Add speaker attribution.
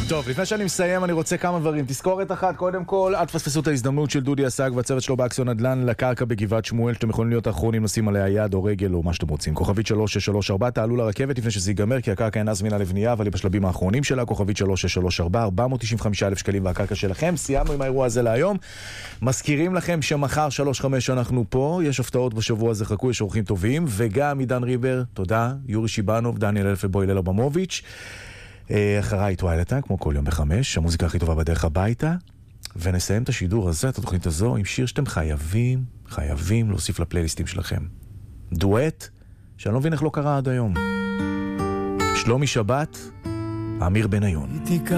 Speaker 1: טוב, לפני שאני מסיים, אני רוצה כמה דברים. תזכורת אחת, קודם כל, אל תפספסו את ההזדמנות של דודי אסג והצוות שלו באקסיון נדל"ן לקרקע בגבעת שמואל, שאתם יכולים להיות האחרונים לשים עליה יד או רגל או מה שאתם רוצים. כוכבית 3634, תעלו לרכבת לפני שזה ייגמר, כי הקרקע אינה זמינה לבנייה, אבל היא בשלבים האחרונים שלה. כוכבית 3634, 495,000 שקלים והקרקע שלכם. סיימנו עם האירוע הזה להיום. מזכירים לכם שמחר 3-5 אנחנו פה, יש הפתעות בשבוע הזה, חכו, יש אורחים טובים, וגם עידן ריבר, תודה, יורי שיבנוב, דניאל אלפבוי, לילה במוביץ'. אחריי טווילטה, כמו כל יום ב5, המוזיקה הכי טובה בדרך הביתה, ונסיים את השידור הזה, את התוכנית הזו, עם שיר שאתם חייבים להוסיף לפלייליסטים שלכם. דואט, שאני לא מבין איך לא קרה עד היום. שלומי שבת, אמיר בניון.